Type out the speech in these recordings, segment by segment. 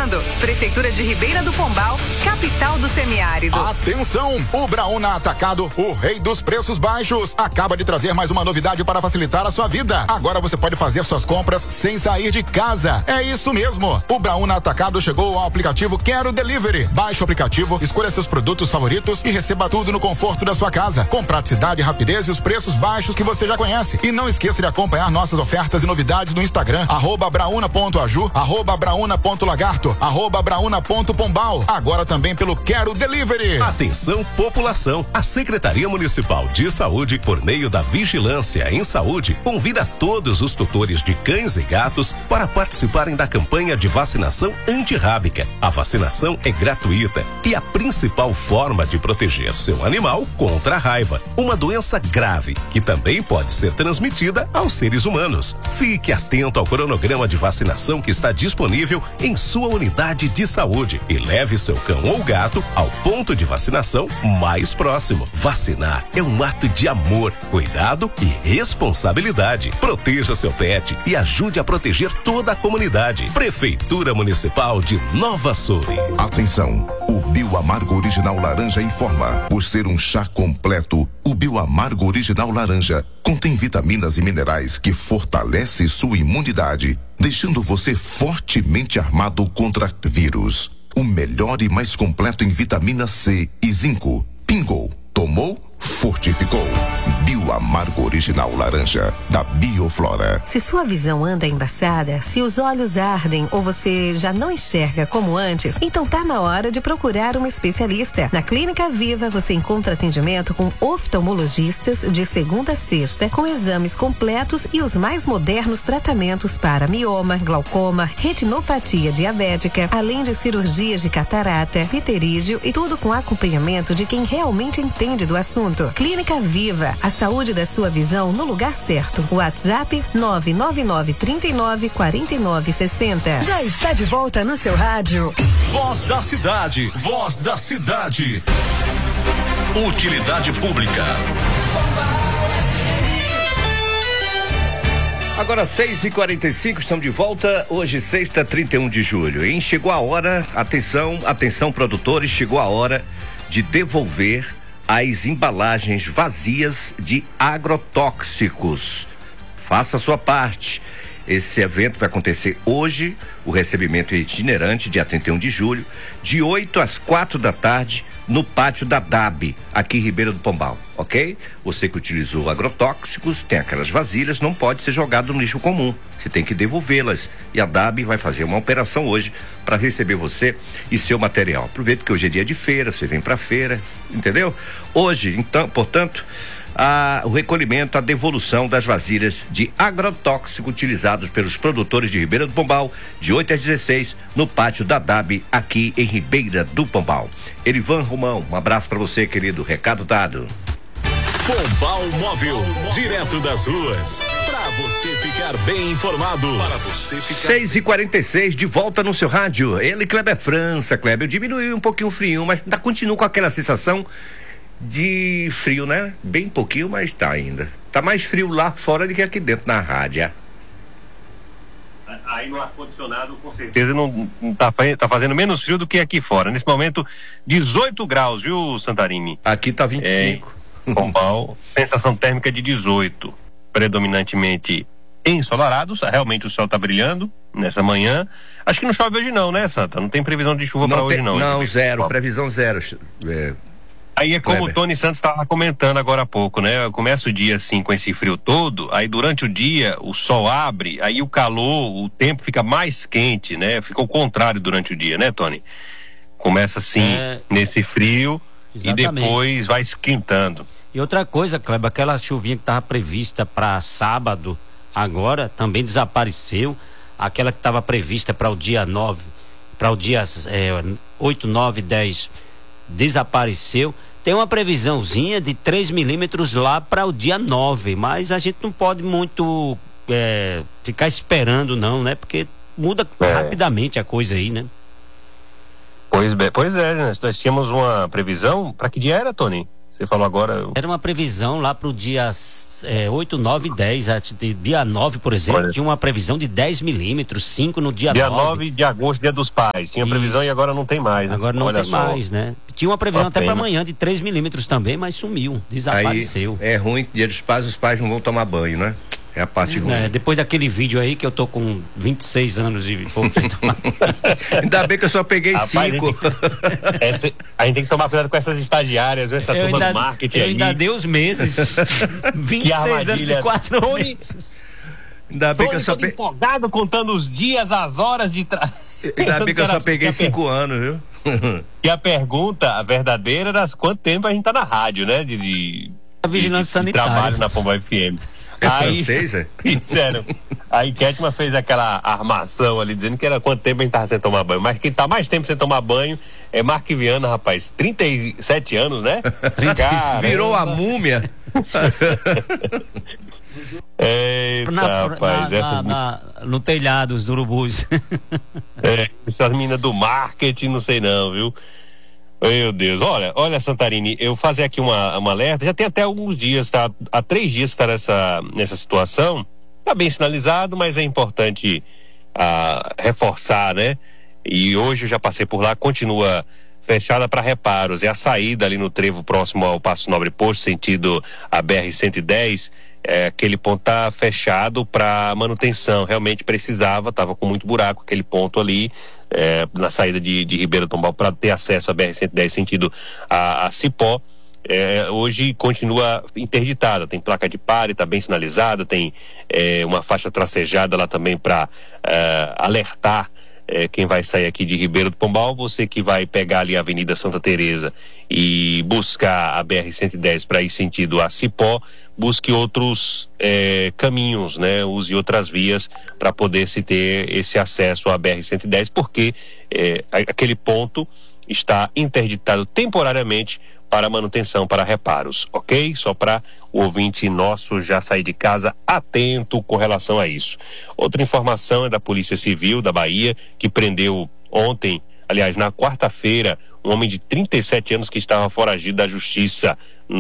patrocinando Prefeitura de Ribeira do Pombal, capital do semiárido. Atenção, o Brauna Atacado, o rei dos preços baixos, acaba de trazer mais uma novidade para facilitar a sua vida. Agora você pode fazer suas compras sem sair de casa. É isso mesmo. O Brauna Atacado chegou ao aplicativo Quero Delivery. Baixe o aplicativo, escolha seus produtos favoritos e receba tudo no conforto da sua casa, com praticidade, rapidez e os preços baixos que você já conhece. E não esqueça de acompanhar nossas ofertas e novidades no Instagram, @brauna.aju, @brauna.lagarto, @brauna.pombal. Agora também pelo Quero Delivery. Atenção, população. A Secretaria Municipal de Saúde, por meio da Vigilância em Saúde, convida todos os tutores de cães e gatos para participarem da campanha de vacinação antirrábica. A vacinação é gratuita e a principal forma de proteger seu animal contra a raiva, uma doença grave que também pode ser transmitida aos seres humanos. Fique atento ao cronograma de vacinação que está disponível em sua unidade de saúde e leve seu cão ou gato ao ponto de vacinação mais próximo. Vacinar é um ato de amor, cuidado e responsabilidade. Proteja seu pet e ajude a proteger toda a comunidade. Prefeitura Municipal de Nova Sul. Atenção, o Bioamargo Original Laranja informa. Por ser um chá completo, o Bioamargo Original Laranja contém vitaminas e minerais que fortalece sua imunidade, deixando você fortemente armado contra vírus. O melhor e mais completo em vitamina C e zinco. Pingou, tomou, fortificou. Bioamargo Original Laranja, da Bioflora. Se sua visão anda embaçada, se os olhos ardem ou você já não enxerga como antes, então tá na hora de procurar um especialista. Na Clínica Viva você encontra atendimento com oftalmologistas de segunda a sexta, com exames completos e os mais modernos tratamentos para mioma, glaucoma, retinopatia diabética, além de cirurgias de catarata, pterígio e tudo com acompanhamento de quem realmente entende do assunto. Clínica Viva, a saúde da sua visão no lugar certo. WhatsApp 999394960. Já está de volta no seu rádio. Voz da cidade, voz da cidade. Utilidade pública. Agora 6h45, estamos de volta, hoje sexta, 31 de julho, hein? Chegou a hora, atenção produtores, chegou a hora de devolver as embalagens vazias de agrotóxicos. Faça a sua parte. Esse evento vai acontecer hoje, o recebimento é itinerante, dia 31 de julho, de 8 às 4 da tarde, no pátio da DAB, aqui em Ribeira do Pombal, ok? Você que utilizou agrotóxicos, tem aquelas vasilhas, não pode ser jogado no lixo comum, você tem que devolvê-las, e a DAB vai fazer uma operação hoje para receber você e seu material. Aproveita que hoje é dia de feira, você vem pra feira, entendeu? Hoje, então, portanto, o recolhimento, a devolução das vasilhas de agrotóxico utilizados pelos produtores de Ribeira do Pombal, de 8 às 16, no pátio da DAB, aqui em Ribeira do Pombal. Erivan Romão, um abraço para você, querido, recado dado. Pombal Móvel, direto das ruas, para você ficar bem informado. Para você ficar 6h46, de volta no seu rádio. Ele, Kleber França. Kleber, diminuiu um pouquinho o frio, mas ainda continua com aquela sensação de frio, né? Bem pouquinho, mas tá ainda. Tá mais frio lá fora do que aqui dentro na rádio. Aí no ar-condicionado, com certeza, não tá fazendo menos frio do que aqui fora. Nesse momento, 18 graus, viu, Santarini? Aqui tá 25. Pombal, sensação térmica de 18. Predominantemente ensolarados, realmente o sol tá brilhando nessa manhã. Acho que não chove hoje não, né, Santa? Não tem previsão de chuva para hoje não. Não, zero, previsão zero. Aí é como o Tony Santos estava comentando agora há pouco, né? Começa o dia assim com esse frio todo, aí durante o dia o sol abre, aí o calor, o tempo fica mais quente, né? Fica o contrário durante o dia, né, Tony? Começa assim nesse frio. Exatamente. E depois vai esquentando. E outra coisa, Kleber, aquela chuvinha que estava prevista para sábado, agora também desapareceu. Aquela que estava prevista para o dia 9, para o dia 8, 9, 10, desapareceu. Tem uma previsãozinha de 3 milímetros lá para o dia 9, mas a gente não pode muito ficar esperando não, né? Porque muda rapidamente a coisa aí, né? Pois é, nós tínhamos uma previsão, para que dia era, Tony? Você falou agora. Era uma previsão lá pro dia 8, 9 e 10. Dia 9, por exemplo, tinha uma previsão de 10 milímetros, 5 no dia 9. Dia 9 de agosto, dia dos pais. Tinha previsão e agora não tem mais, né? Agora não tem mais, né? Tinha uma previsão até para amanhã de 3 milímetros também, mas sumiu, desapareceu. Aí, é ruim, dia dos pais, os pais não vão tomar banho, né? É a parte ruim. Depois daquele vídeo aí que eu tô com 26 anos e pouco sem tomar. Ainda bem que eu só peguei 5. A gente tem que tomar cuidado com essas estagiárias, essa turma do marketing. Eu ainda dei os meses. 26 anos e 4 meses. Ainda bem que eu só empolgado contando os dias, as horas de Ainda bem que eu só peguei 5 anos, viu? E a pergunta verdadeira era quanto tempo a gente tá na rádio, né? A vigilância sanitária. Trabalho na Pomba FM. Francês, é? Disseram. A Ketman fez aquela armação ali, dizendo que era quanto tempo a gente tava sem tomar banho. Mas quem tá mais tempo sem tomar banho é Mark Viana, rapaz. 37 anos, né? 37. Virou a múmia. Eita, rapaz. No telhado, os urubus. Essas meninas do marketing, não sei não, viu? Meu Deus, olha Santarini, eu fazer aqui uma alerta, já tem até alguns dias, tá? Há 3 dias está nessa situação, tá bem sinalizado, mas é importante reforçar, né? E hoje eu já passei por lá, continua fechada para reparos, é a saída ali no trevo próximo ao Paço Nobre Posto, sentido a BR-110, aquele ponto tá fechado para manutenção, realmente precisava, estava com muito buraco aquele ponto ali, na saída de Ribeira do Pombal para ter acesso à BR-110 sentido a Cipó. Hoje continua interditada, tem placa de pare, está bem sinalizada, tem uma faixa tracejada lá também para alertar quem vai sair aqui de Ribeira do Pombal. Você que vai pegar ali a Avenida Santa Teresa e buscar a BR-110 para ir sentido a Cipó, busque outros caminhos, né? Use outras vias para poder se ter esse acesso à BR-110, porque aquele ponto está interditado temporariamente para manutenção, para reparos, ok? Só para o ouvinte nosso já sair de casa atento com relação a isso. Outra informação é da Polícia Civil da Bahia, que prendeu ontem, aliás, na quarta-feira, um homem de 37 anos que estava foragido da Justiça.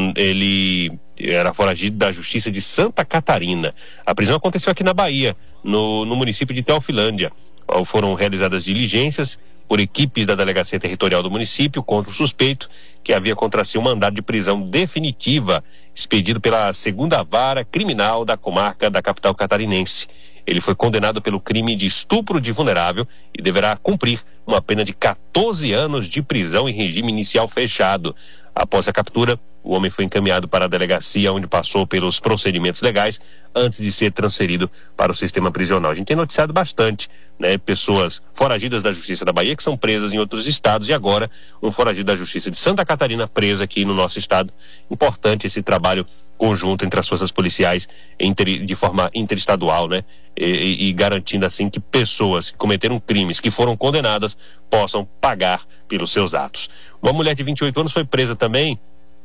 Ele era foragido da Justiça de Santa Catarina. A prisão aconteceu aqui na Bahia, no município de Teofilândia. Foram realizadas diligências por equipes da Delegacia Territorial do município contra o suspeito, que havia contra si um mandado de prisão definitiva expedido pela 2ª Vara Criminal da comarca da capital catarinense. Ele foi condenado pelo crime de estupro de vulnerável e deverá cumprir uma pena de 14 anos de prisão em regime inicial fechado. Após a captura, o homem foi encaminhado para a delegacia, onde passou pelos procedimentos legais antes de ser transferido para o sistema prisional. A gente tem noticiado bastante, né? Pessoas foragidas da Justiça da Bahia que são presas em outros estados, e agora um foragido da Justiça de Santa Catarina preso aqui no nosso estado. Importante esse trabalho conjunto entre as forças policiais de forma interestadual, né? E garantindo assim que pessoas que cometeram crimes, que foram condenadas, possam pagar pelos seus atos. Uma mulher de 28 anos foi presa também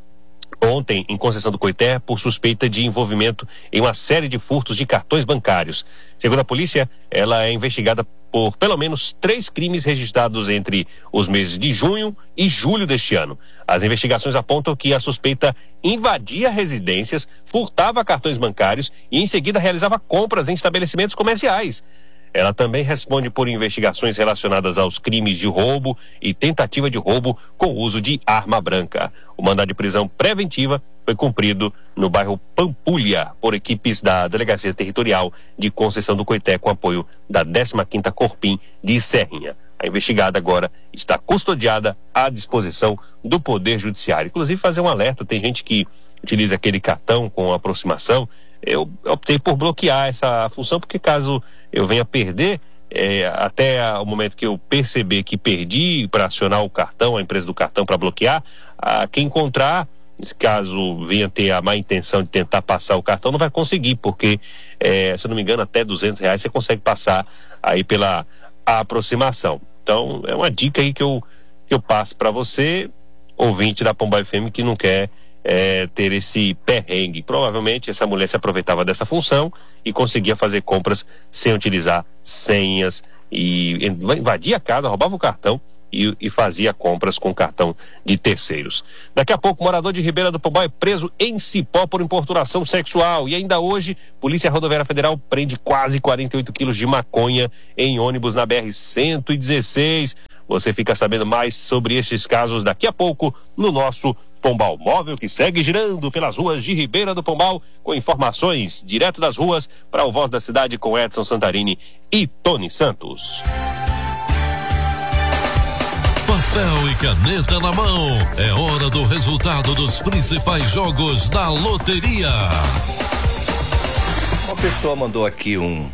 ontem em Conceição do Coité por suspeita de envolvimento em uma série de furtos de cartões bancários. Segundo a polícia, ela é investigada por pelo menos 3 crimes registrados entre os meses de junho e julho deste ano. As investigações apontam que a suspeita invadia residências, furtava cartões bancários e em seguida realizava compras em estabelecimentos comerciais. Ela também responde por investigações relacionadas aos crimes de roubo e tentativa de roubo com uso de arma branca. O mandado de prisão preventiva foi cumprido no bairro Pampulha por equipes da Delegacia Territorial de Conceição do Coité, com apoio da 15ª Corpim de Serrinha. A investigada agora está custodiada à disposição do Poder Judiciário. Inclusive, fazer um alerta, tem gente que utiliza aquele cartão com aproximação. Eu optei por bloquear essa função, porque caso eu venha perder, até o momento que eu perceber que perdi, para acionar o cartão, a empresa do cartão para bloquear, quem encontrar, caso venha ter a má intenção de tentar passar o cartão, não vai conseguir, porque, se eu não me engano, até R$200 você consegue passar aí pela aproximação. Então, é uma dica aí que eu passo para você, ouvinte da Pomba FM, que não quer ter esse perrengue. Provavelmente essa mulher se aproveitava dessa função e conseguia fazer compras sem utilizar senhas, e invadia a casa, roubava o cartão e fazia compras com cartão de terceiros. Daqui a pouco, morador de Ribeira do Pombal é preso em Cipó por importunação sexual. E ainda hoje, Polícia Rodoviária Federal prende quase 48 quilos de maconha em ônibus na BR-116. Você fica sabendo mais sobre estes casos daqui a pouco no nosso Pombal Móvel, que segue girando pelas ruas de Ribeira do Pombal com informações direto das ruas para o Voz da Cidade com Edson Santarini e Tony Santos. Papel e caneta na mão, é hora do resultado dos principais jogos da loteria. Uma pessoa mandou aqui um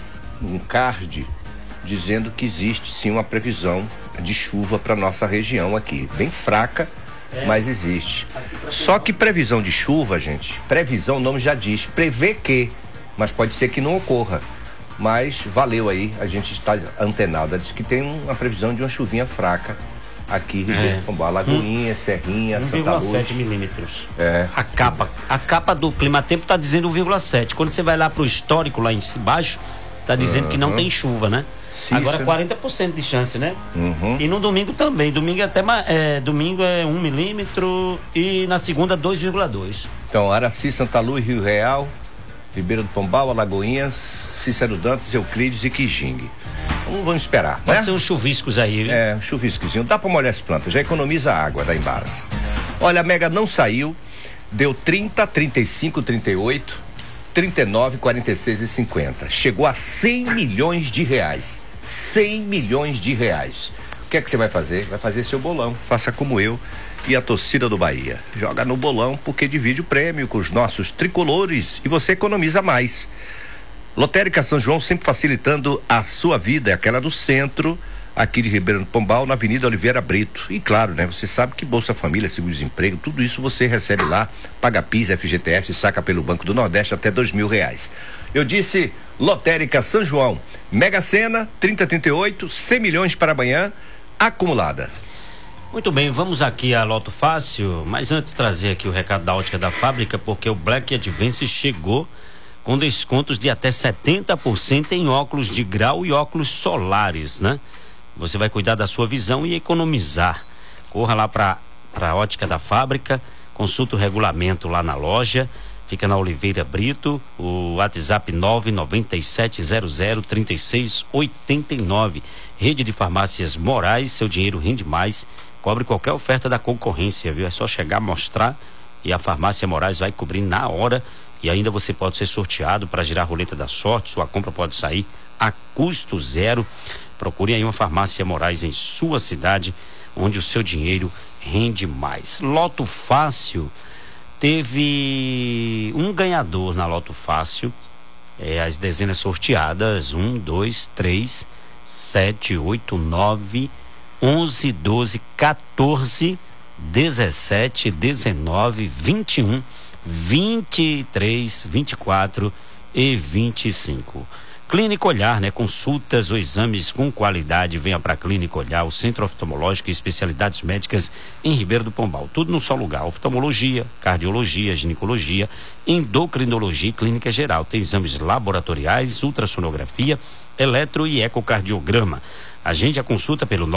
card dizendo que existe sim uma previsão de chuva para nossa região aqui, bem fraca, mas existe. Só que previsão de chuva, gente, previsão o nome já diz, prevê que, mas pode ser que não ocorra. Mas valeu aí, a gente está antenado. Diz que tem uma previsão de uma chuvinha fraca aqui, Ribeira do Pombal, Lagoinha, Serrinha, Santa Luz. 1,7 milímetros. É. A capa do Climatempo está dizendo 1,7. Quando você vai lá pro histórico, lá embaixo, está dizendo que não tem chuva, né? Agora 40% de chance, né? E no domingo também. Domingo é até domingo é 1 milímetro e na segunda 2,2. Então, Araci, Santa Luz, Rio Real, Ribeira do Pombal, Alagoinhas, Cícero Dantas, Euclides e Quijingue. Vamos esperar, Pode ser uns chuviscos aí, viu? Um chuviscozinho. Dá pra molhar as plantas, já economiza a água da Embasa. Olha, a Mega não saiu, deu 30, 35, 38, 39, 46 e 50. Chegou a 100 milhões de reais. 100 milhões de reais. O que é que você vai fazer? Vai fazer seu bolão. Faça como eu e a torcida do Bahia. Joga no bolão porque divide o prêmio com os nossos tricolores e você economiza mais. Lotérica São João sempre facilitando a sua vida, é aquela do centro, aqui de Ribeira do Pombal, na Avenida Oliveira Brito. E claro, né? Você sabe que Bolsa Família, seguro-desemprego, tudo isso você recebe lá, paga PIS, FGTS, saca pelo Banco do Nordeste até R$2.000. Eu disse Lotérica São João, Mega Sena, 3038, 100 milhões para amanhã, acumulada. Muito bem, vamos aqui a Loto Fácil, mas antes trazer aqui o recado da Ótica da Fábrica, porque o Black Advance chegou com descontos de até 70% em óculos de grau e óculos solares, né? Você vai cuidar da sua visão e economizar. Corra lá para a Ótica da Fábrica, consulta o regulamento lá na loja, fica na Oliveira Brito, o WhatsApp 997003689. Rede de Farmácias Moraes, seu dinheiro rende mais, cobre qualquer oferta da concorrência, viu? É só chegar, mostrar e a Farmácia Moraes vai cobrir na hora. E ainda você pode ser sorteado para girar a roleta da sorte. Sua compra pode sair a custo zero. Procure aí uma Farmácia Moraes em sua cidade, onde o seu dinheiro rende mais. Loto Fácil teve um ganhador na Loto Fácil. As dezenas sorteadas: 1, 2, 3, 7, 8, 9, 11, 12, 14, 17, 19, 21, 23, 24 e 25. Clínica Olhar, né? Consultas ou exames com qualidade. Venha para a Clínica Olhar, o centro oftalmológico e especialidades médicas em Ribeira do Pombal. Tudo num só lugar: oftalmologia, cardiologia, ginecologia, endocrinologia e clínica geral. Tem exames laboratoriais, ultrassonografia, eletro e ecocardiograma. Agende a consulta pelo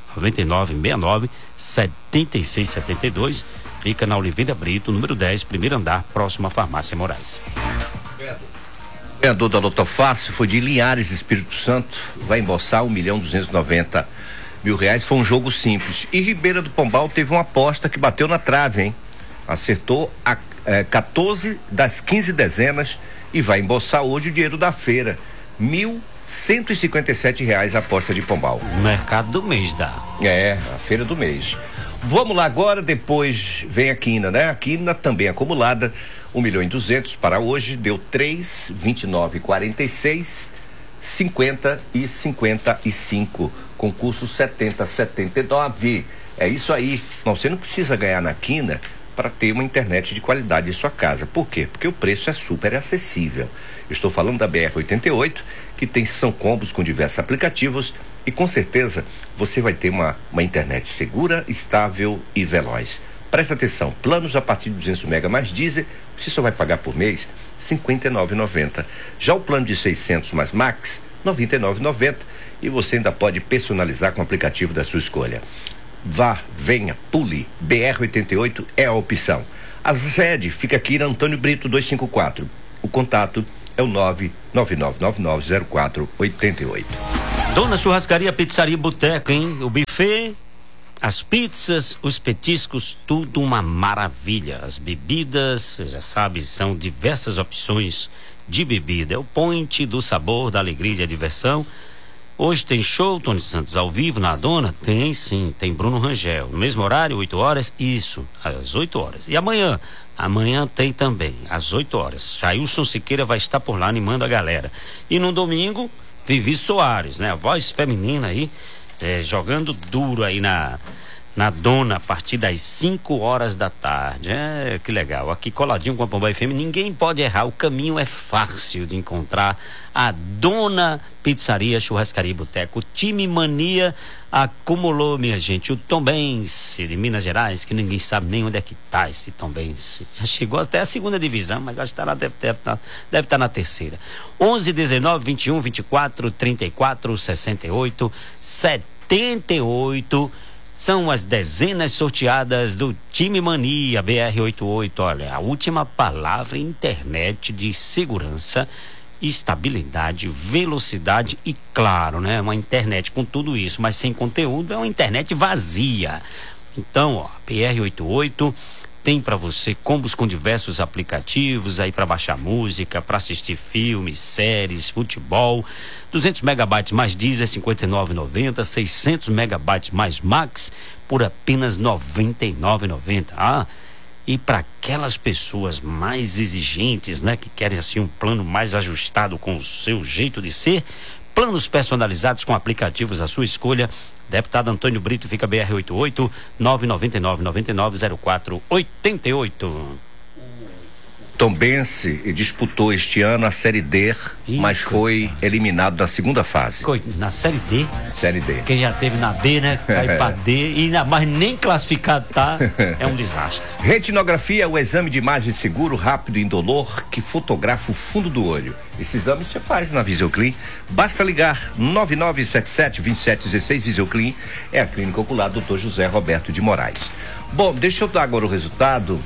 99969-7672. Fica na Oliveira Brito, número 10, primeiro andar, próximo à Farmácia Moraes. O ganhador da Loto Fácil foi de Linhares, Espírito Santo, vai embolsar R$1.290.000. Foi um jogo simples. E Ribeira do Pombal teve uma aposta que bateu na trave, hein? Acertou 14 das 15 dezenas e vai embolsar hoje o dinheiro da feira. R$1.157 a aposta de Pombal. Mercado do mês dá. A feira do mês. Vamos lá agora, depois vem a quina, né? A quina também acumulada, 1.200.000 para hoje, deu 3, 29, 46, 50 e 55. Concurso 70, 79. É isso aí. Não, você não precisa ganhar na quina para ter uma internet de qualidade em sua casa. Por quê? Porque o preço é super acessível. Estou falando da BR-88, que tem São Combos com diversos aplicativos e com certeza você vai ter uma internet segura, estável e veloz. Presta atenção, planos a partir de 200 mega mais diesel, você só vai pagar por mês R$59,90. Já o plano de 600 mais Max, R$99,90. e você ainda pode personalizar com o aplicativo da sua escolha. Vá, venha, pule, BR-88 é a opção. A sede fica aqui na Antônio Brito 254. O contato é o 999990488. Dona Churrascaria, Pizzaria, Boteco, hein? O buffet, as pizzas, os petiscos, tudo uma maravilha. As bebidas, você já sabe, são diversas opções de bebida. É o point do sabor, da alegria e da diversão. Hoje tem show, Tony Santos ao vivo na Dona? Tem sim, tem Bruno Rangel. No mesmo horário, 8 horas? Isso, às 8 horas. E amanhã? Amanhã tem também, às 8 horas. Jailson Siqueira vai estar por lá animando a galera. E no domingo, Vivi Soares, né? A voz feminina aí, jogando duro aí na Dona, a partir das 5 horas da tarde. Que legal. Aqui coladinho com a Pomba FM, ninguém pode errar. O caminho é fácil de encontrar a Dona Pizzaria, Churrascaria e Boteco. O time Mania acumulou, minha gente, o Tombense de Minas Gerais, que ninguém sabe nem onde é que tá esse Tombense. Já chegou até a segunda divisão, mas acho que deve estar na terceira. 11, 19, 21, 24, 34, 68, 78. São as dezenas sorteadas do Time Mania BR-88. Olha, a última palavra: internet de segurança, estabilidade, velocidade e, claro, né? Uma internet com tudo isso, mas sem conteúdo, é uma internet vazia. Então, ó, BR-88 tem para você combos com diversos aplicativos aí para baixar música, para assistir filmes, séries, futebol. 200 megabytes mais Deezer, R$ 59,90. 600 megabytes mais Max por apenas R$ 99,90. E para aquelas pessoas mais exigentes, né, que querem assim um plano mais ajustado com o seu jeito de ser, planos personalizados com aplicativos à sua escolha. Deputado Antônio Brito, fica BR-88, 999-9904-88. Tombense disputou este ano a Série D, mas foi eliminado na segunda fase. Na Série D? Série D. Quem já teve na B, né? Cai pra D, e ainda mais nem classificado tá, é um desastre. Retinografia é o exame de imagem seguro, rápido e indolor que fotografa o fundo do olho. Esse exame você faz na Visioclean. Basta ligar 9977-2716. Visioclean é a clínica ocular do Dr. José Roberto de Moraes. Bom, deixa eu dar agora o resultado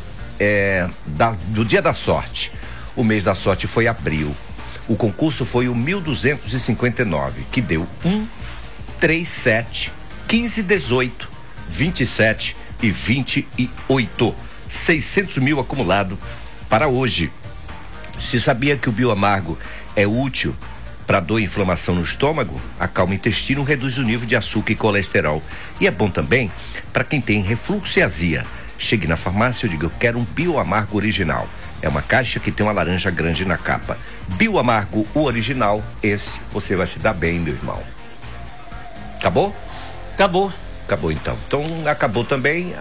do dia da sorte. O mês da sorte foi abril. O concurso foi o 1259, que deu 1, 3, 7, 15, 18, 27 e 28. 600 mil acumulado para hoje. Você sabia que o Bioamargo é útil para dor e inflamação no estômago? Acalma o intestino, reduz o nível de açúcar e colesterol. E é bom também para quem tem refluxo e azia. Chegue na farmácia e diga: eu quero um Bioamargo original. É uma caixa que tem uma laranja grande na capa. Bioamargo, o original, esse você vai se dar bem, meu irmão. Acabou? Acabou. Acabou então. Então acabou também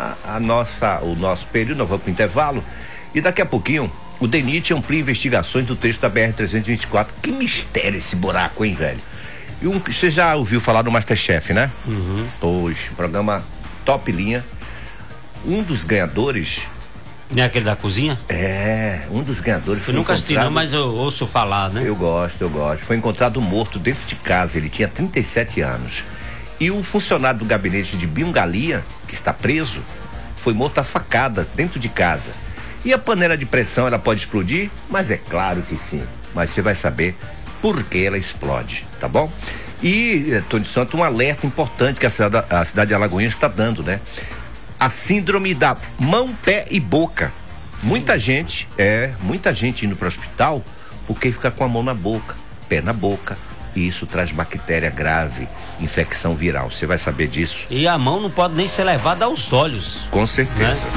o nosso período. Nós vamos para o intervalo e daqui a pouquinho o DENIT amplia investigações do trecho da BR-324. Que mistério esse buraco, hein, velho? Você já ouviu falar do Masterchef, né? Uhum. Pois, programa top linha. Um dos ganhadores... Não é aquele da cozinha? Um dos ganhadores foi eu nunca assisti não, mas eu ouço falar, né? Eu gosto. Foi encontrado morto dentro de casa. Ele tinha 37 anos. E o funcionário do gabinete de Bingalia, que está preso, foi morto a facada dentro de casa. E a panela de pressão, ela pode explodir? Mas é claro que sim. Mas você vai saber por que ela explode, tá bom? E, Tony Santos, um alerta importante que a cidade de Alagoinhas está dando, né? A síndrome da mão, pé e boca. Muita gente indo para o hospital porque fica com a mão na boca, pé na boca. E isso traz bactéria grave, infecção viral. Você vai saber disso. E a mão não pode nem ser levada aos olhos. Com certeza. Né?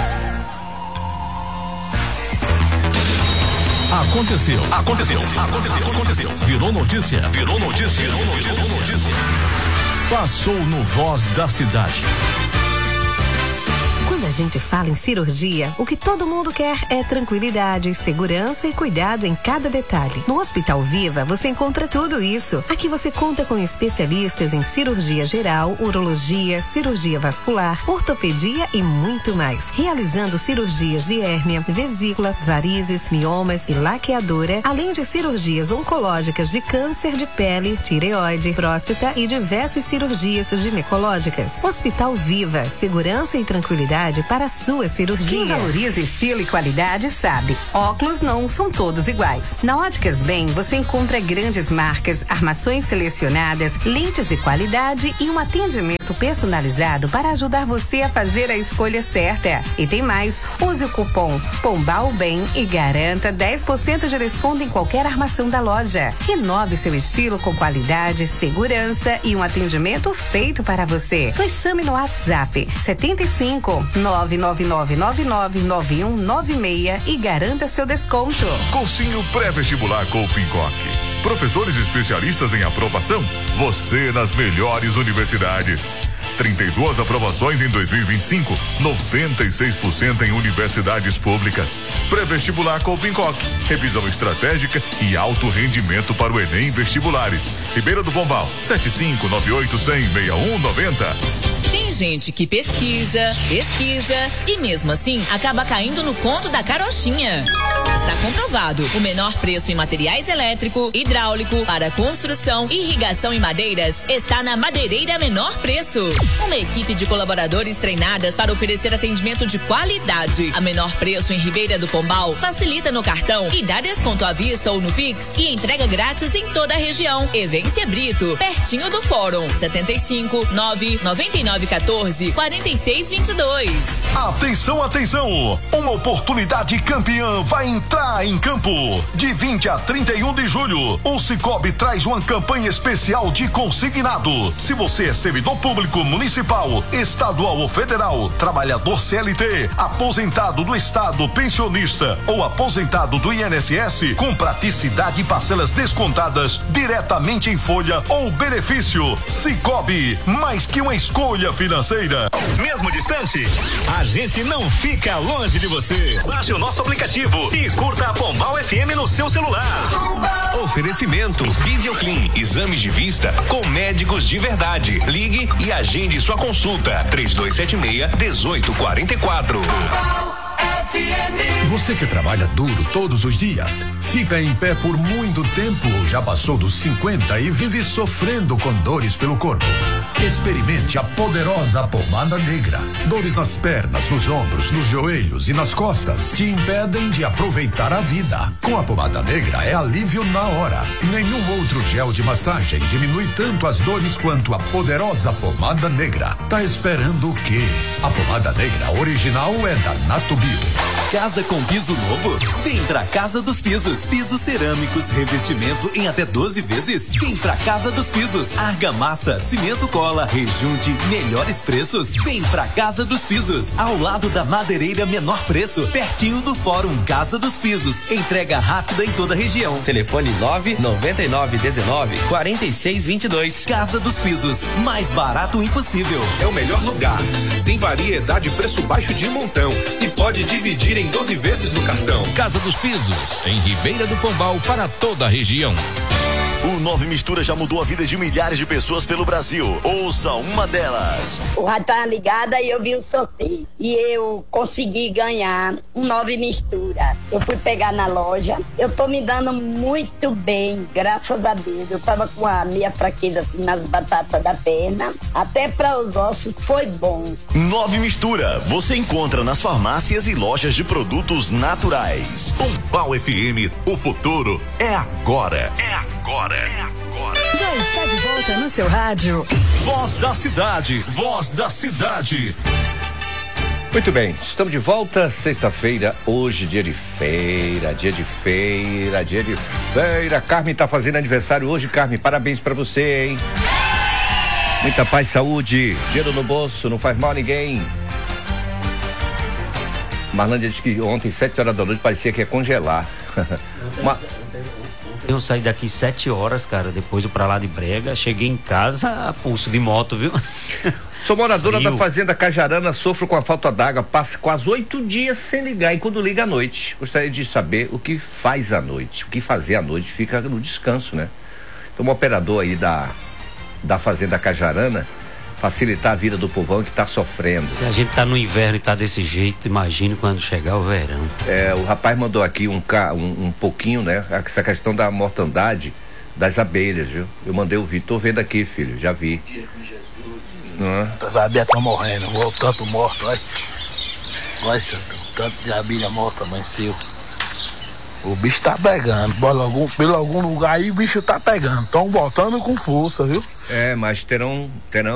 Aconteceu. Virou notícia. Passou no Voz da Cidade. Quando a gente fala em cirurgia, o que todo mundo quer é tranquilidade, segurança e cuidado em cada detalhe. No Hospital Viva, você encontra tudo isso. Aqui você conta com especialistas em cirurgia geral, urologia, cirurgia vascular, ortopedia e muito mais. Realizando cirurgias de hérnia, vesícula, varizes, miomas e laqueadura, além de cirurgias oncológicas de câncer de pele, tireoide, próstata e diversas cirurgias ginecológicas. Hospital Viva, segurança e tranquilidade para a sua cirurgia. Quem valoriza estilo e qualidade sabe, óculos não são todos iguais. Na Óticas Bem, você encontra grandes marcas, armações selecionadas, lentes de qualidade e um atendimento personalizado para ajudar você a fazer a escolha certa. E tem mais, use o cupom POMBALBEM e garanta 10% de desconto em qualquer armação da loja. Renove seu estilo com qualidade, segurança e um atendimento feito para você. Nos chame no WhatsApp 75 999999196 e garanta seu desconto. Cursinho pré-vestibular Coupincoque. Professores especialistas em aprovação? Você nas melhores universidades. 32 aprovações em 2025, 96% em universidades públicas. Pré-vestibular Coupincoque, revisão estratégica e alto rendimento para o Enem Vestibulares. Ribeira do Pombal, 7598-100-6190. Tem gente que pesquisa e mesmo assim acaba caindo no conto da carochinha. Está comprovado, o menor preço em materiais elétrico, hidráulico, para construção, irrigação e madeiras está na Madeireira Menor Preço. Uma equipe de colaboradores treinada para oferecer atendimento de qualidade. A menor preço em Ribeira do Pombal facilita no cartão e dá desconto à vista ou no Pix e entrega grátis em toda a região. Evência Brito, pertinho do Fórum, 75 99914 4622. Atenção, atenção! Uma oportunidade campeã vai entrar em campo. De 20 a 31 de julho, o Cicobi traz uma campanha especial de consignado. Se você é servidor público municipal, estadual ou federal, trabalhador CLT, aposentado do estado, pensionista ou aposentado do INSS, com praticidade e parcelas descontadas diretamente em folha ou benefício. Cicobi, mais que uma escolha financeira. Mesmo distante, a gente não fica longe de você. Baixe o nosso aplicativo e curta a Pombal FM no seu celular. Oferecimento Visioclean, exames de vista com médicos de verdade. Ligue e agende sua consulta. 3276-1844. Você que trabalha duro todos os dias, fica em pé por muito tempo ou já passou dos 50 e vive sofrendo com dores pelo corpo. Experimente a poderosa pomada negra. Dores nas pernas, nos ombros, nos joelhos e nas costas te impedem de aproveitar a vida. Com a pomada negra é alívio na hora. Nenhum outro gel de massagem diminui tanto as dores quanto a poderosa pomada negra. Tá esperando o quê? A pomada negra original é da Natubio. Casa com piso novo? Vem pra Casa dos Pisos. Pisos cerâmicos, revestimento em até 12 vezes. Vem pra Casa dos Pisos. Argamassa, cimento cola, rejunte, melhores preços. Vem pra Casa dos Pisos. Ao lado da Madeireira Menor Preço, pertinho do Fórum Casa dos Pisos. Entrega rápida em toda a região. Telefone 99919-4622. Casa dos Pisos, mais barato impossível. É o melhor lugar. Tem variedade e preço baixo de montão. E pode dividir em 12 vezes no cartão. Casa dos Pisos, em Ribeira do Pombal, para toda a região. O Nove Mistura já mudou a vida de milhares de pessoas pelo Brasil. Ouça uma delas. O rádio tá ligada e eu vi o sorteio. E eu consegui ganhar um Nove Mistura. Eu fui pegar na loja. Eu tô me dando muito bem, graças a Deus. Eu tava com a minha fraqueza assim nas batatas da perna. Até para os ossos foi bom. Nove Mistura. Você encontra nas farmácias e lojas de produtos naturais. Pombal FM. O futuro é agora. É agora. Já está de volta no seu rádio. Voz da cidade. Voz da cidade. Muito bem, estamos de volta, sexta-feira, hoje dia de feira. Carmen tá fazendo aniversário hoje, Carmen, parabéns pra você, hein? Muita paz, saúde, dinheiro no bolso, não faz mal a ninguém. Marlândia disse que ontem, 7 horas da noite, parecia que ia congelar. Eu saí daqui 7 horas, cara, depois do pra lá de Brega, cheguei em casa a pulso de moto, viu? Sou moradora da Fazenda Cajarana, sofro com a falta d'água, passo quase 8 dias sem ligar e quando liga à noite. Gostaria de saber o que faz à noite, o que fazer à noite, fica no descanso, né? Então, um operador aí da Fazenda Cajarana, facilitar a vida do povão que está sofrendo. Se a gente tá no inverno e tá desse jeito, imagine quando chegar o verão. O rapaz mandou aqui um pouquinho, né? Essa questão da mortandade das abelhas, viu? Eu mandei o vídeo, tô vendo aqui, filho, já vi. As abelhas estão morrendo, tanto morto, olha. Olha, tanto de abelha morta amanheceu. O bicho tá pegando, pelo algum lugar aí o bicho tá pegando, estão voltando com força, viu? Mas terão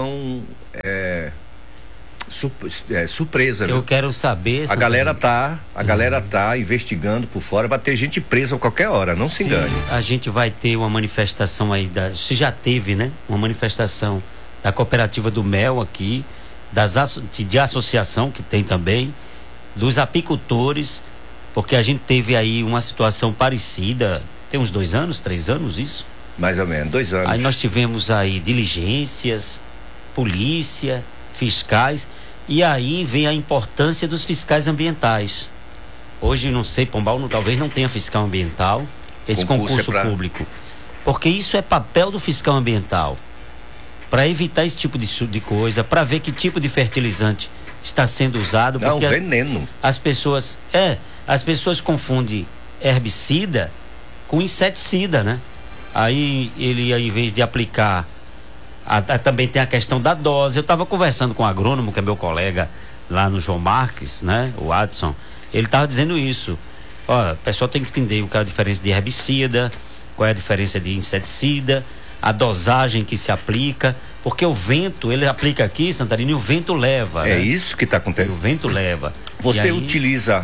surpresa, viu? Eu quero saber. A galera tá investigando por fora, vai ter gente presa a qualquer hora, não se engane. A gente vai ter uma manifestação aí, se já teve, né? Uma manifestação da cooperativa do mel aqui, de associação que tem também, dos apicultores, porque a gente teve aí uma situação parecida, tem uns 2 anos, 3 anos isso? Mais ou menos, 2 anos. Aí nós tivemos aí diligências, polícia, fiscais, e aí vem a importância dos fiscais ambientais. Hoje, não sei, Pombal talvez não tenha fiscal ambiental, esse concurso público, porque isso é papel do fiscal ambiental, para evitar esse tipo de coisa, para ver que tipo de fertilizante está sendo usado. Não, veneno. As pessoas confundem herbicida com inseticida, né? Aí ele, ao invés de aplicar, também tem a questão da dose. Eu estava conversando com o agrônomo, que é meu colega lá no João Marques, né? O Adson. Ele estava dizendo isso. Ó, o pessoal tem que entender qual é a diferença de herbicida, qual é a diferença de inseticida, a dosagem que se aplica, porque o vento, ele aplica aqui, Santarino, e o vento leva. É, né? Isso que está acontecendo. O vento leva. Você utiliza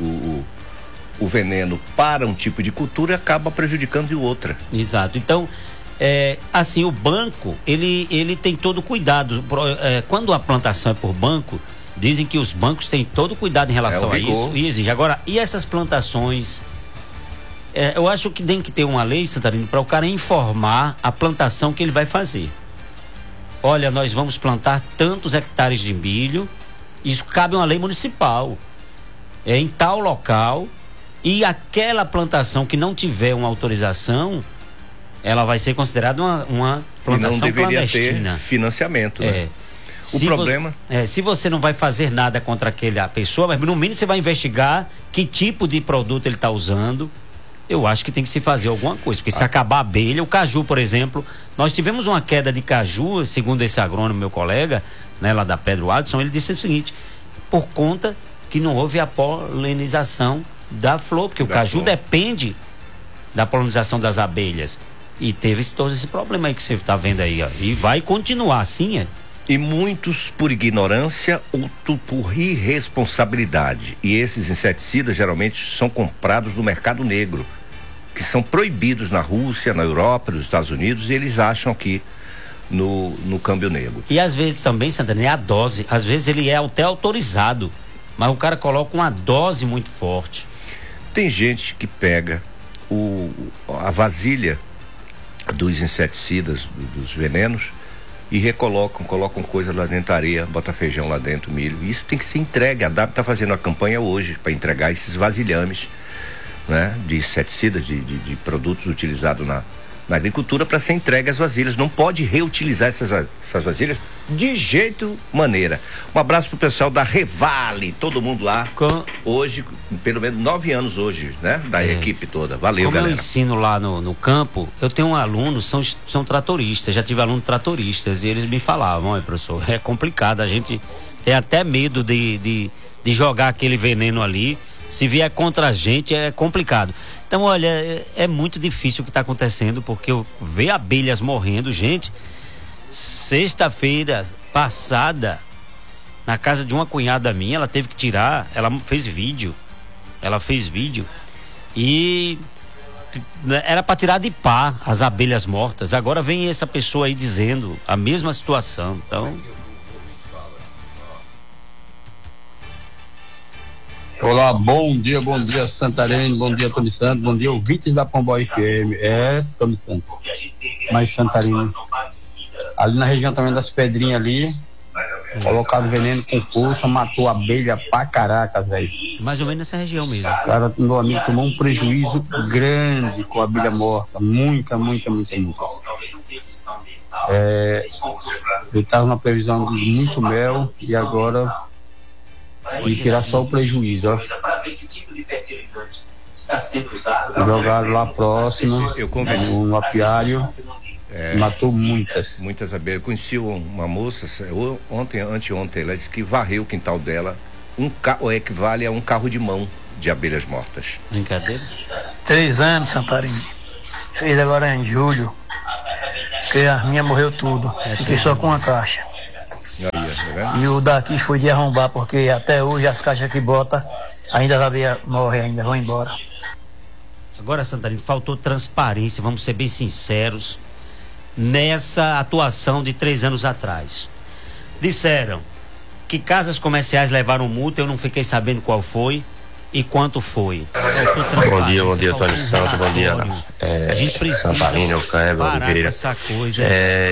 o veneno para um tipo de cultura e acaba prejudicando outra. Exato. Então, assim, o banco, ele tem todo cuidado. Quando a plantação é por banco, dizem que os bancos têm todo cuidado em relação a isso e exige. Agora, e essas plantações? Eu acho que tem que ter uma lei, Santarino, para o cara informar a plantação que ele vai fazer. Olha, nós vamos plantar tantos hectares de milho, isso cabe uma lei municipal. Em tal local, e aquela plantação que não tiver uma autorização, ela vai ser considerada uma plantação e não deveria clandestina. Ter financiamento, né? Se você não vai fazer nada contra aquela pessoa, mas no mínimo você vai investigar que tipo de produto ele está usando. Eu acho que tem que se fazer alguma coisa, porque se acabar a abelha, o caju, por exemplo, nós tivemos uma queda de caju, segundo esse agrônomo, meu colega, né, lá da Pedro Adson, ele disse o seguinte: por conta que não houve a polinização da flor, porque o caju depende da polinização das abelhas. E teve todo esse problema aí que você está vendo aí, ó. E vai continuar assim, E muitos por ignorância, outros por irresponsabilidade. E esses inseticidas geralmente são comprados no mercado negro, que são proibidos na Rússia, na Europa, nos Estados Unidos, e eles acham aqui no câmbio negro. E às vezes também, Santana, é a dose. Às vezes ele é até autorizado, mas o cara coloca uma dose muito forte. Tem gente que pega a vasilha dos inseticidas, dos venenos, e colocam coisa lá dentro da areia, bota feijão lá dentro, milho. Isso tem que ser entregue. A DAP está fazendo uma campanha hoje para entregar esses vasilhames, né, de inseticidas, de produtos utilizados na agricultura, para ser entregue às vasilhas. Não pode reutilizar essas vasilhas de jeito maneira. Um abraço pro pessoal da Revale, todo mundo lá. Hoje, pelo menos 9 anos hoje, né? Da equipe toda. Valeu, Como galera. eu ensino lá no campo, eu tenho alunos, são tratoristas, já tive alunos tratoristas, e eles me falavam: olha, professor, é complicado, a gente tem até medo de jogar aquele veneno ali. Se vier contra a gente, é complicado. Então, olha, é muito difícil o que está acontecendo, porque eu vejo abelhas morrendo, gente. Sexta-feira passada, na casa de uma cunhada minha, ela teve que tirar, ela fez vídeo e era para tirar de pá as abelhas mortas. Agora vem essa pessoa aí dizendo a mesma situação. Então, Olá, bom dia Santarém, bom dia Tony Santos, bom dia ouvintes da Pombal FM. Tony Santos, mas Santarém, ali na região também das Pedrinhas ali, colocaram veneno com força, matou abelha pra caracas, velho. Mais ou menos nessa região mesmo. O cara, meu amigo, tomou um prejuízo grande com a abelha morta, muita. Ele estava na previsão de muito mel e agora vai tirar só o prejuízo, ó. Jogaram lá próximo, no apiário, matou muitas Brincadeira? 3 anos, Santarém. Fez agora em julho, que a minha morreu tudo. Fiquei só com uma caixa. E o daqui foi de arrombar, porque até hoje as caixas que bota, ainda as abelhas morrem, ainda vão embora. Agora, Santarém, faltou transparência, vamos ser bem sinceros, nessa atuação de 3 anos atrás. Disseram que casas comerciais levaram multa, eu não fiquei sabendo qual foi e quanto foi. Bom dia, Tony Santos, bom dia. A gente precisa Santarino, Caio, Oliveira. Essa coisa.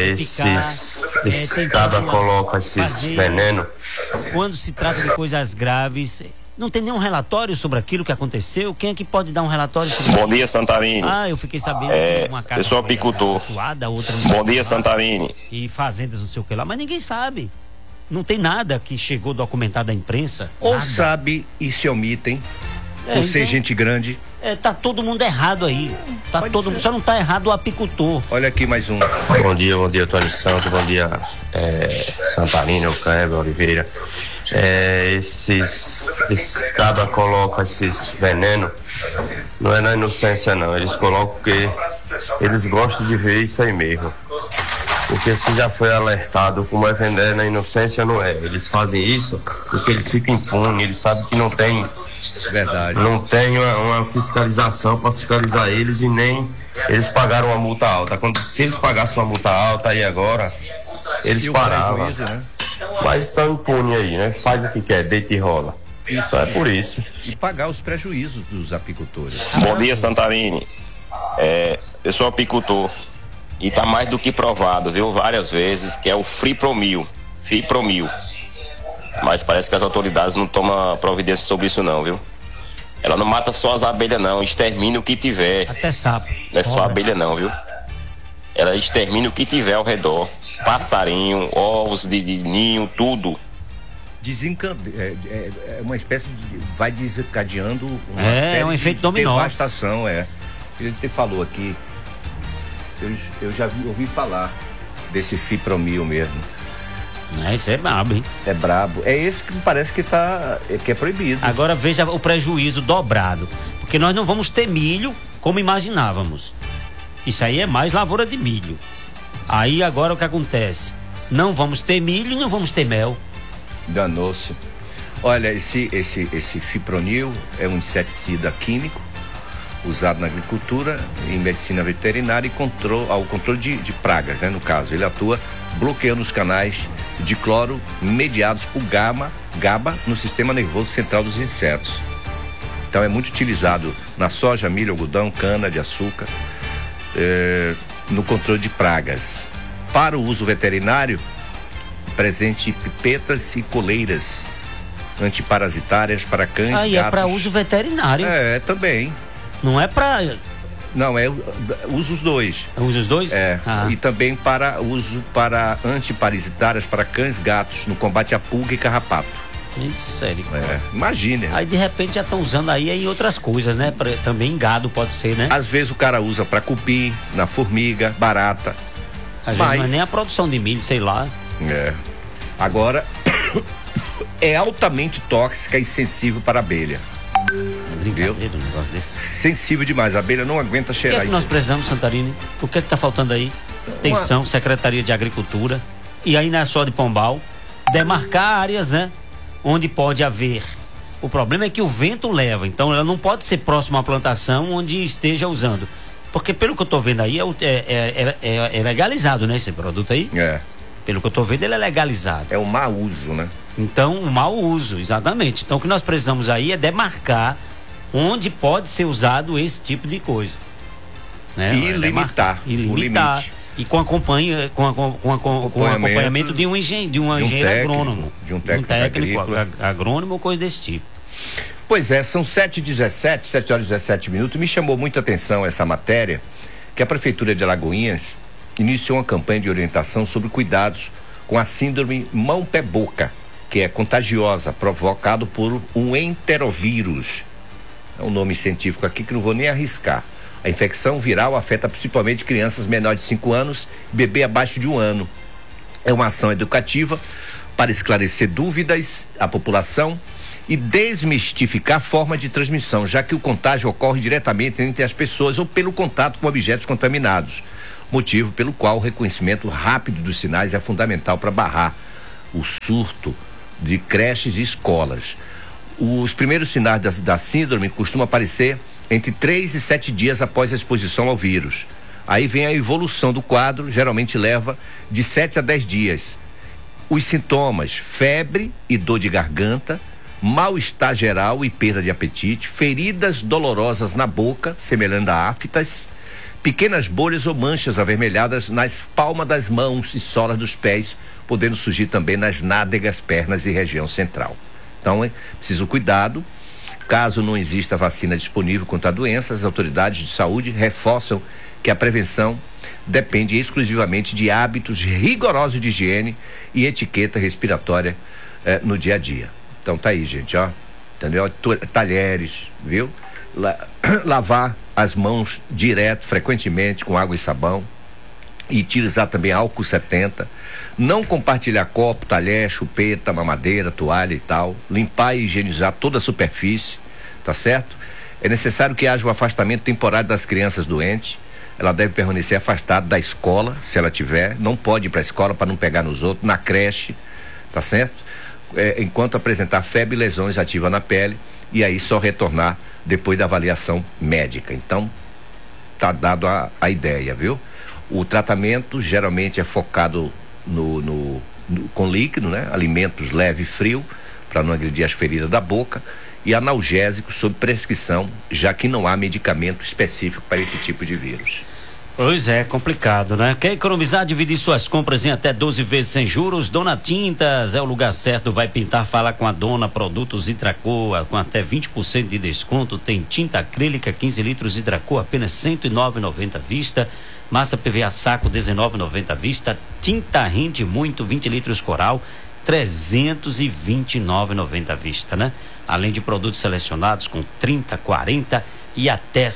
Esses cabas colocam esses venenos. Quando se trata de coisas graves, não tem nenhum relatório sobre aquilo que aconteceu. Quem é que pode dar um relatório sobre Bom dia, Santarino. Eu fiquei sabendo que uma casa. Eu sou apicultor. Bom dia, Santarino. E fazendas, não sei o que lá, mas ninguém sabe. Não tem nada que chegou documentado à imprensa. Ou nada. sabe e se omitem, por ser gente grande. Tá todo mundo errado aí. Só não tá errado o apicultor. Olha aqui mais um. Bom dia, Tony Santos, bom dia, Santarino, Caio, Oliveira. Esses cabas colocam esses venenos, não é na inocência não, eles colocam porque eles gostam de ver isso aí mesmo. Porque se já foi alertado como é vender na inocência, não é. Eles fazem isso porque eles ficam impunes, eles sabem que não tem. Verdade. Não tem uma fiscalização para fiscalizar eles e nem eles pagaram uma multa alta. Se eles pagassem uma multa alta aí agora, eles paravam. Né? Mas estão impunes aí, né? Faz o que quer, deita e rola. Isso. Então é por isso. E pagar os prejuízos dos apicultores. Bom dia, Santarini. Eu sou apicultor. E tá mais do que provado, viu? Várias vezes, que é o Fipromil. Mas parece que as autoridades não tomam providência sobre isso não, viu? Ela não mata só as abelhas não, extermina o que tiver. Até sapo. Não é só abelha não, viu? Ela extermina o que tiver ao redor. Passarinho, ovos de ninho, tudo. É uma espécie de... vai desencadeando uma série um efeito de dominó. Devastação, Ele falou aqui, eu já ouvi falar desse Fipromil mesmo. Isso é brabo, hein? É brabo. É esse que me parece que é proibido. Agora veja o prejuízo dobrado. Porque nós não vamos ter milho como imaginávamos. Isso aí é mais lavoura de milho. Aí agora o que acontece? Não vamos ter milho e não vamos ter mel. Danou-se. Olha, esse Fipronil é um inseticida químico usado na agricultura, em medicina veterinária e ao controle de pragas, né? No caso, ele atua bloqueando os canais de cloro mediados por GABA no sistema nervoso central dos insetos. Então é muito utilizado na soja, milho, algodão, cana de açúcar, no controle de pragas. Para o uso veterinário, presente pipetas e coleiras antiparasitárias para cães, gatos. É para uso veterinário. Também. Não é para... Não, usa os dois. Usa os dois? E também para uso para antiparasitárias para cães, gatos, no combate a pulga e carrapato. Sério. Imagine. Aí de repente já estão usando aí em outras coisas, né? Também gado pode ser, né? Às vezes o cara usa para cupim, na formiga, barata. Às vezes não é nem a produção de milho, sei lá. Agora, é altamente tóxica e sensível para a abelha. Brincadeira um negócio desse. Sensível demais, a abelha não aguenta cheirar. O que é que nós precisamos, Santarino? O que é que tá faltando aí? Atenção, Secretaria de Agricultura, e aí não é só de Pombal, demarcar áreas, né? Onde pode haver. O problema é que o vento leva, então ela não pode ser próxima à plantação onde esteja usando. Porque pelo que eu tô vendo aí, é legalizado, né? Esse produto aí. Pelo que eu tô vendo, ele é legalizado. É o mau uso, né? Então, o mau uso, exatamente. Então, o que nós precisamos aí é demarcar onde pode ser usado esse tipo de coisa. Né? E limitar o limite. E com acompanhamento de um engenheiro agrônomo. De um técnico agrônomo ou coisa desse tipo. Pois é, são 7h17, 7h17. Me chamou muita atenção essa matéria, que a Prefeitura de Alagoinhas iniciou uma campanha de orientação sobre cuidados com a síndrome mão-pé-boca, que é contagiosa, provocado por um enterovírus. É um nome científico aqui que não vou nem arriscar. A infecção viral afeta principalmente crianças menores de 5 anos e bebê abaixo de 1 ano. É uma ação educativa para esclarecer dúvidas à população e desmistificar a forma de transmissão, já que o contágio ocorre diretamente entre as pessoas ou pelo contato com objetos contaminados, motivo pelo qual o reconhecimento rápido dos sinais é fundamental para barrar o surto de creches e escolas. Os primeiros sinais da síndrome costumam aparecer entre 3 e 7 dias após a exposição ao vírus. Aí vem a evolução do quadro, geralmente leva de 7 a 10 dias. Os sintomas: febre e dor de garganta, mal-estar geral e perda de apetite, feridas dolorosas na boca, semelhando a aftas, pequenas bolhas ou manchas avermelhadas nas palmas das mãos e solas dos pés, podendo surgir também nas nádegas, pernas e região central. Então, é preciso cuidado. Caso não exista vacina disponível contra a doença, as autoridades de saúde reforçam que a prevenção depende exclusivamente de hábitos rigorosos de higiene e etiqueta respiratória no dia a dia. Então tá aí, gente, ó, entendeu? Talheres, viu? Lavar as mãos direto, frequentemente, com água e sabão, e utilizar também álcool 70, não compartilhar copo, talher, chupeta, mamadeira, toalha e tal, limpar e higienizar toda a superfície, tá certo? É necessário que haja um afastamento temporário das crianças doentes. Ela deve permanecer afastada da escola, se ela tiver, não pode ir para a escola para não pegar nos outros, na creche, tá certo? Enquanto apresentar febre e lesões ativas na pele, e aí só retornar depois da avaliação médica. Então, tá dado a ideia, viu? O tratamento geralmente é focado com líquido, né? Alimentos leve e frio, para não agredir as feridas da boca, e analgésico sob prescrição, já que não há medicamento específico para esse tipo de vírus. Pois é, complicado, né? Quer economizar, dividir suas compras em até 12 vezes sem juros? Dona Tintas é o lugar certo, vai pintar, fala com a Dona. Produtos Hidracor com até 20% de desconto. Tem tinta acrílica 15 litros Hidracor, apenas R$ 109,90 à vista. Massa PVA saco, R$ 19,90 à vista. Tinta rende muito, 20 litros Coral, R$ 329,90 à vista, né? Além de produtos selecionados com 30, 40 e até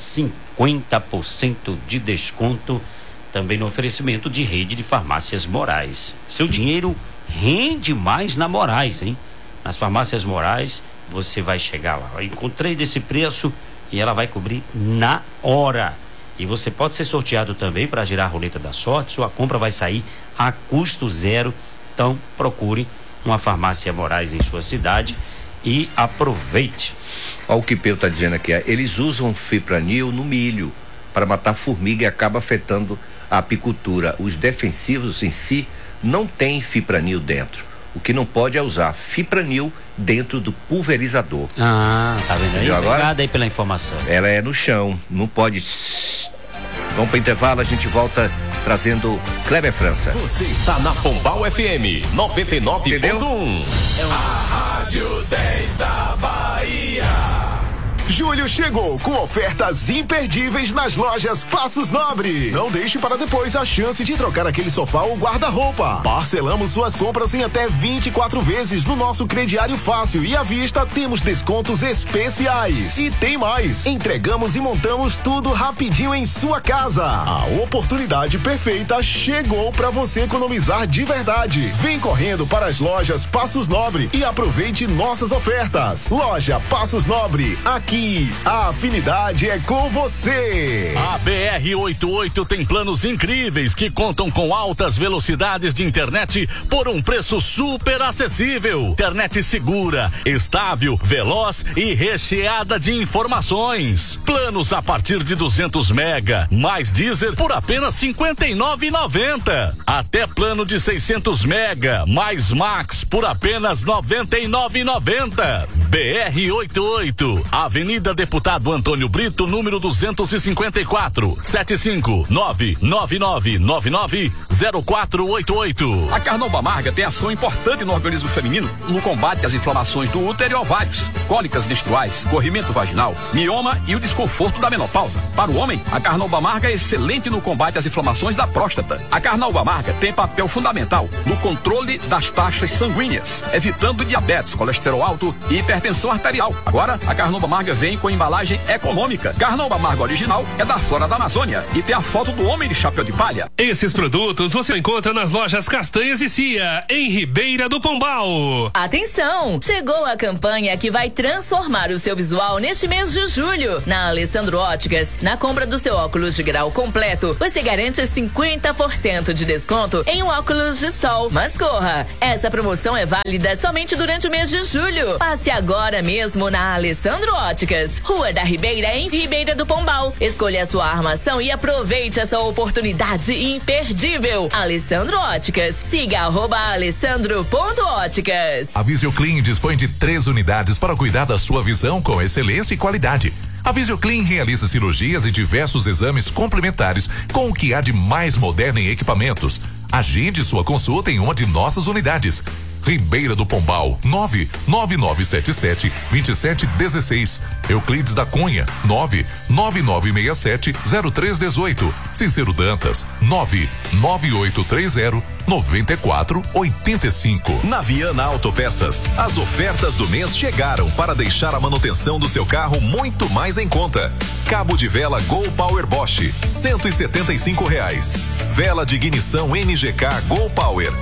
50% de desconto, também no oferecimento de rede de farmácias Moraes. Seu dinheiro rende mais na Moraes, hein? Nas farmácias Moraes, você vai chegar lá. Eu encontrei desse preço e ela vai cobrir na hora. E você pode ser sorteado também para girar a roleta da sorte. Sua compra vai sair a custo zero. Então, procure uma farmácia Moraes em sua cidade e aproveite. Olha o que Peu está dizendo aqui, eles usam fipronil no milho para matar formiga e acaba afetando a apicultura. Os defensivos em si não tem fipronil dentro. O que não pode é usar fipronil dentro do pulverizador. Ah, tá vendo aí? Obrigado aí pela informação. Ela é no chão, não pode. Vamos para intervalo, a gente volta trazendo Kleber França. Você está na Pombal FM 99.1. A Rádio 10 da Bahia. Julho chegou com ofertas imperdíveis nas lojas Passos Nobre. Não deixe para depois a chance de trocar aquele sofá ou guarda-roupa. Parcelamos suas compras em até 24 vezes no nosso crediário fácil e à vista temos descontos especiais. E tem mais, entregamos e montamos tudo rapidinho em sua casa. A oportunidade perfeita chegou para você economizar de verdade. Vem correndo para as lojas Passos Nobre e aproveite nossas ofertas. Loja Passos Nobre, aqui aqui, a afinidade é com você. A BR-88 tem planos incríveis que contam com altas velocidades de internet por um preço super acessível. Internet segura, estável, veloz e recheada de informações. Planos a partir de 200 mega, mais Deezer por apenas R$ 59,90. Até plano de 600 mega, mais Max por apenas R$ 99,90. BR-88, Avenida Deputado Antônio Brito, número 254, 75999990488. A Carnauba Amarga tem ação importante no organismo feminino no combate às inflamações do útero e ovários, cólicas menstruais, corrimento vaginal, mioma e o desconforto da menopausa. Para o homem, a Carnauba Amarga é excelente no combate às inflamações da próstata. A Carnauba Amarga tem papel fundamental no controle das taxas sanguíneas, evitando diabetes, colesterol alto e hipertensão arterial. Agora, a Carnauba Amarga vem com embalagem econômica. Carnauba Amarga original é da Flora da Amazônia e tem a foto do homem de chapéu de palha. Esses produtos você encontra nas lojas Castanhas e Cia, em Ribeira do Pombal. Atenção! Chegou a campanha que vai transformar o seu visual neste mês de julho. Na Alessandro Óticas, na compra do seu óculos de grau completo, você garante 50% de desconto em um óculos de sol. Mas corra! Essa promoção é válida somente durante o mês de julho. Passe agora mesmo na Alessandro Óticas, Rua da Ribeira, em Ribeira do Pombal. Escolha a sua armação e aproveite essa oportunidade imperdível. Alessandro Óticas. Siga @alessandro.óticas. A Visioclean dispõe de 3 unidades para cuidar da sua visão com excelência e qualidade. A Visioclean realiza cirurgias e diversos exames complementares com o que há de mais moderno em equipamentos. Agende sua consulta em uma de nossas unidades. Ribeira do Pombal, 99977-2716. Euclides da Cunha, 99967-0318. Cícero Dantas, 99830-9485. Na Viana Autopeças, as ofertas do mês chegaram para deixar a manutenção do seu carro muito mais em conta. Cabo de vela Gol Power Bosch, R$175. Vela de ignição NGK Gol Power,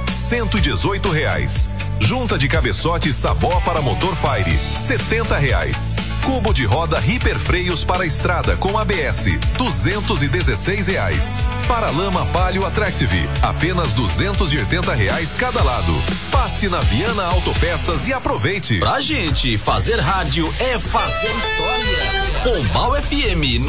R$118. Junta de cabeçote Sabó para motor Fire, R$70. Cubo de roda Hiperfreios para estrada com ABS, R$216. Paralama Palio Attractive, apenas R$280 cada lado. Passe na Viana Autopeças e aproveite. Pra gente fazer rádio é fazer história. Pombal FM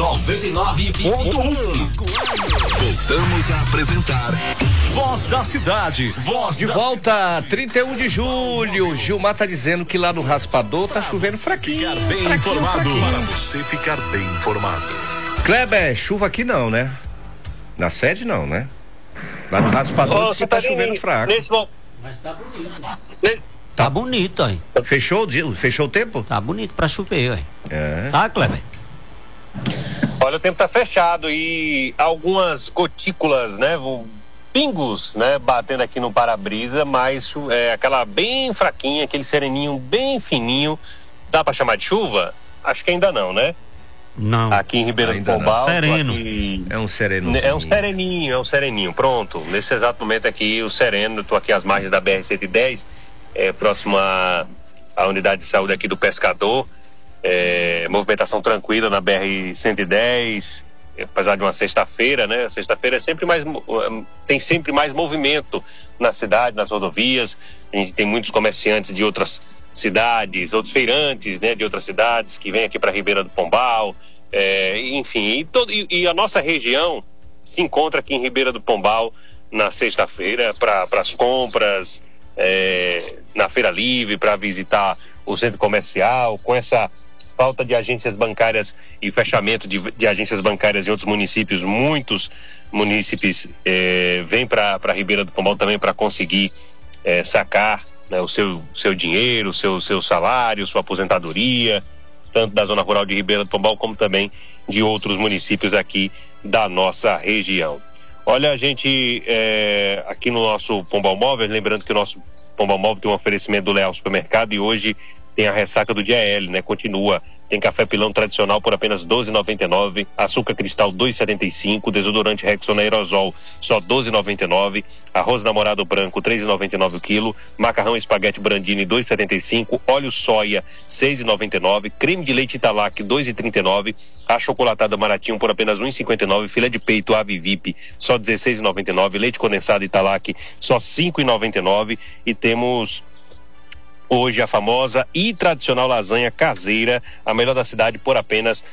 99.1. Voltamos a apresentar Voz da Cidade. Voz de volta, 31 de julho. Gilmar tá dizendo que lá no Raspador tá chovendo fraquinho. Ficar bem informado. Para você ficar bem informado. Kleber, chuva aqui não, né? Na sede não, né? Lá no Raspador você tá chovendo fraco. Mas tá bonito. Tá bonito, aí. Fechou o tempo? Tá bonito pra chover, aí. É. Tá, Kleber? Olha, o tempo tá fechado e algumas gotículas, né? Pingos, né? Batendo aqui no para-brisa, mas aquela bem fraquinha, aquele sereninho bem fininho. Dá pra chamar de chuva? Acho que ainda não, né? Não. Aqui em Ribeira do Pombal. Sereno. Aqui... É um sereno. É um sereninho. Pronto. Nesse exato momento aqui, o sereno, tô aqui às margens da BR-110, próximo à unidade de saúde aqui do Pescador. Movimentação tranquila na BR-110, apesar de uma sexta-feira, né? Sexta-feira tem sempre mais movimento na cidade, nas rodovias. A gente tem muitos comerciantes de outras cidades, outros feirantes, né? De outras cidades que vêm aqui para Ribeira do Pombal, enfim, e a nossa região se encontra aqui em Ribeira do Pombal na sexta-feira para as compras, na Feira Livre, para visitar o centro comercial. Com essa falta de agências bancárias e fechamento de agências bancárias em outros municípios, muitos munícipes vêm para Ribeira do Pombal também para conseguir sacar, né, o seu dinheiro, o seu salário, sua aposentadoria, tanto da zona rural de Ribeira do Pombal como também de outros municípios aqui da nossa região. Olha, a gente aqui no nosso Pombal Móvel, lembrando que o nosso Pombal Móvel tem um oferecimento do Leal Supermercado e hoje tem a ressaca do dia L, né? Continua Tem café pilão tradicional por apenas R$12,99, açúcar cristal R$2,75, desodorante Rexona aerosol só R$12,99, arroz namorado branco R$3,99 o quilo, macarrão espaguete Brandini R$2,75, óleo soia R$6,99, creme de leite Italac R$2,39, achocolatada Maratinho por apenas R$1,59, filé de peito Ave VIP só R$16,99, leite condensado Italac só R$5,99 e temos hoje a famosa e tradicional lasanha caseira, a melhor da cidade, por apenas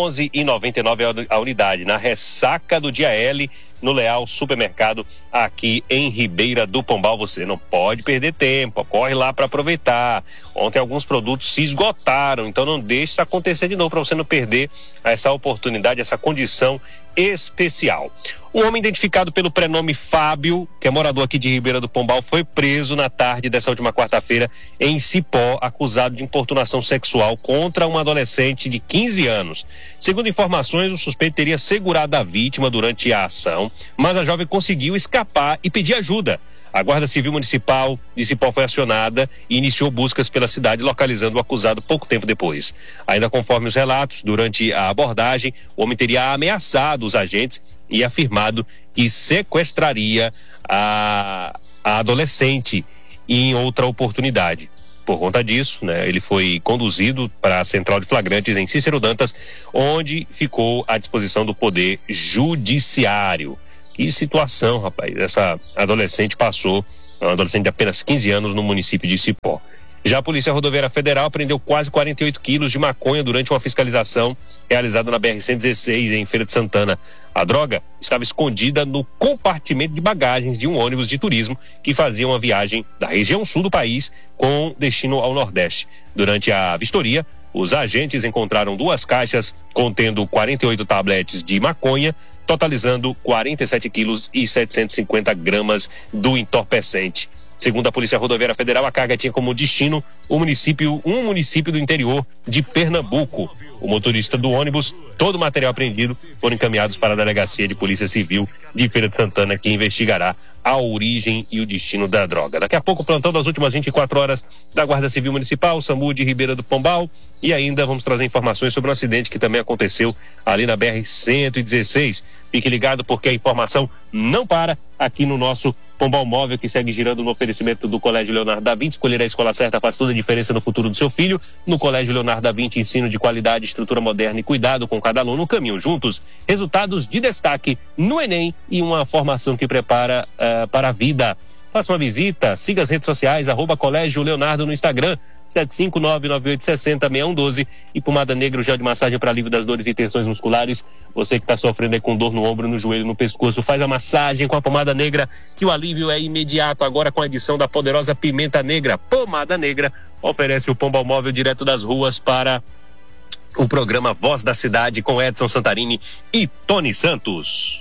R$11,99 a unidade, na ressaca do dia L, no Leal Supermercado, aqui em Ribeira do Pombal. Você não pode perder tempo, corre lá para aproveitar. Ontem alguns produtos se esgotaram, então não deixe isso acontecer de novo para você não perder essa oportunidade, essa condição especial. Um homem identificado pelo prenome Fábio, que é morador aqui de Ribeira do Pombal, foi preso na tarde dessa última quarta-feira em Cipó, acusado de importunação sexual contra uma adolescente de 15 anos. Segundo informações, o suspeito teria segurado a vítima durante a ação, mas a jovem conseguiu escapar e pedir ajuda. A Guarda Civil Municipal de Cipó foi acionada e iniciou buscas pela cidade, localizando o acusado pouco tempo depois. Ainda conforme os relatos, durante a abordagem, o homem teria ameaçado os agentes e afirmado que sequestraria a adolescente em outra oportunidade. Por conta disso, ele foi conduzido para a Central de Flagrantes em Cícero Dantas, onde ficou à disposição do Poder Judiciário. Que situação, rapaz, essa adolescente passou, uma adolescente de apenas 15 anos no município de Cipó. Já a Polícia Rodoviária Federal apreendeu quase 48 quilos de maconha durante uma fiscalização realizada na BR-116 em Feira de Santana. A droga estava escondida no compartimento de bagagens de um ônibus de turismo que fazia uma viagem da região sul do país com destino ao Nordeste. Durante a vistoria, os agentes encontraram 2 caixas contendo 48 tabletes de maconha, totalizando 47 quilos e 750 gramas do entorpecente. Segundo a Polícia Rodoviária Federal, a carga tinha como destino um município do interior de Pernambuco. O motorista do ônibus, todo o material apreendido, foram encaminhados para a Delegacia de Polícia Civil de Feira de Santana, que investigará a origem e o destino da droga. Daqui a pouco, plantão das últimas 24 horas da Guarda Civil Municipal, SAMU de Ribeira do Pombal, e ainda vamos trazer informações sobre um acidente que também aconteceu ali na BR-116. Fique ligado porque a informação não para aqui no nosso Pombal Móvel, que segue girando no oferecimento do Colégio Leonardo da Vinci. Escolher a escola certa faz toda a diferença no futuro do seu filho. No Colégio Leonardo da Vinci, ensino de qualidade, estrutura moderna e cuidado com cada aluno. Caminham juntos, resultados de destaque no Enem e uma formação que prepara para a vida. Faça uma visita, siga as redes sociais, @Colégio Leonardo no Instagram, 75998606112 e pomada negra, o gel de massagem para alívio das dores e tensões musculares. Você que está sofrendo aí com dor no ombro, no joelho, no pescoço, faz a massagem com a pomada negra, que o alívio é imediato. Agora com a adição da poderosa pimenta negra. Pomada negra oferece o Pombal Móvel direto das ruas para o programa Voz da Cidade com Edson Santarini e Tony Santos.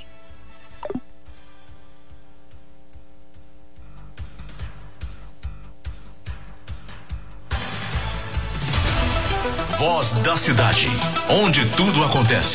Voz da Cidade, onde tudo acontece.